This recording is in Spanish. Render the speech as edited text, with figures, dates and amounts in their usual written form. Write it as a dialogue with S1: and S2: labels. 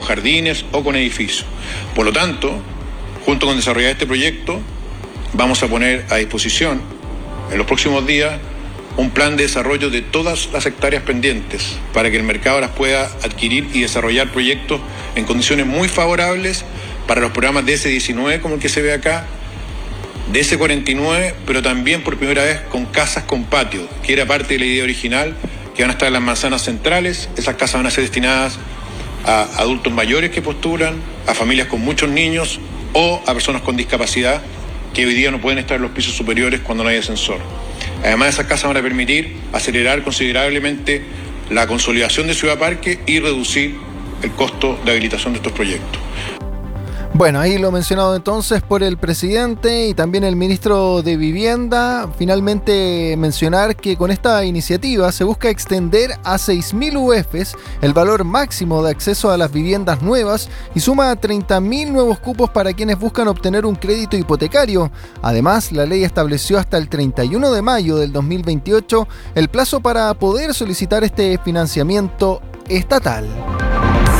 S1: jardines o con edificios. Por lo tanto, junto con desarrollar este proyecto, vamos a poner a disposición en los próximos días un plan de desarrollo de todas las hectáreas pendientes para que el mercado las pueda adquirir y desarrollar proyectos en condiciones muy favorables para los programas de DS19, como el que se ve acá, DS49, pero también por primera vez con casas con patio, que era parte de la idea original, que van a estar en las manzanas centrales. Esas casas van a ser destinadas a adultos mayores que postulan, a familias con muchos niños o a personas con discapacidad que hoy día no pueden estar en los pisos superiores cuando no hay ascensor. Además, esas casas van a permitir acelerar considerablemente la consolidación de Ciudad Parque y reducir el costo de habilitación de estos proyectos.
S2: Bueno, ahí lo mencionado entonces por el presidente y también el ministro de Vivienda. Finalmente mencionar que con esta iniciativa se busca extender a 6.000 UFs el valor máximo de acceso a las viviendas nuevas y suma 30.000 nuevos cupos para quienes buscan obtener un crédito hipotecario. Además, la ley estableció hasta el 31 de mayo del 2028 el plazo para poder solicitar este financiamiento estatal.